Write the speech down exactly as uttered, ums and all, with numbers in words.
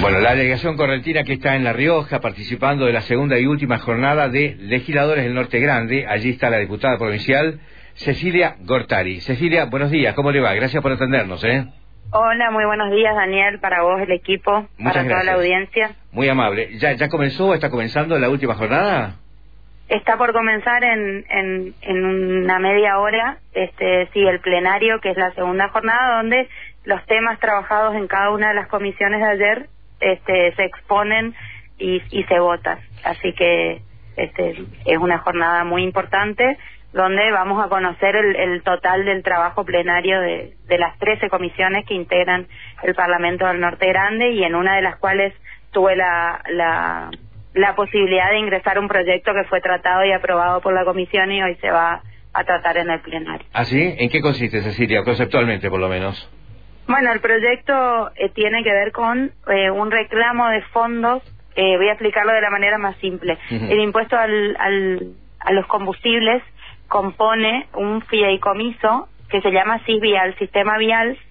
Bueno, la delegación correntina que está en La Rioja participando de la segunda y última jornada de legisladores del Norte Grande. Allí está la diputada provincial Cecilia Gortari. Cecilia, buenos días, ¿cómo le va? Gracias por atendernos, ¿eh? Hola, muy buenos días, Daniel, para vos, el equipo, Muchas para gracias. Toda la audiencia. Muy amable. ¿Ya, ya comenzó, está comenzando la última jornada? Está por comenzar en, en, en una media hora, este, sí, el plenario, que es la segunda jornada, donde los temas trabajados en cada una de las comisiones de ayer este, se exponen y, y se votan. Así que este, es una jornada muy importante, donde vamos a conocer el, el total del trabajo plenario de, de las trece comisiones que integran el Parlamento del Norte Grande, y en una de las cuales tuve la, la, la posibilidad de ingresar un proyecto que fue tratado y aprobado por la comisión y hoy se va a tratar en el plenario. ¿Ah, sí? ¿En qué consiste, Cecilia? Conceptualmente, por lo menos. Bueno, el proyecto eh, tiene que ver con eh, un reclamo de fondos. Eh, voy a explicarlo de la manera más simple. Uh-huh. El impuesto al, al, a los combustibles compone un fideicomiso que se llama SISVial, Sistema Vial,